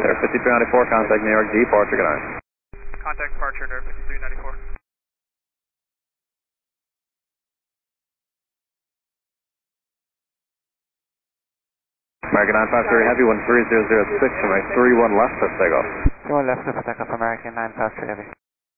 Air 5394, contact New York, departure, good night. Contact departure, Air 5394. American 9 passenger heavy 13006, runway 31 left, let's take off. 31 left, lift takeoff, American 9 passenger heavy.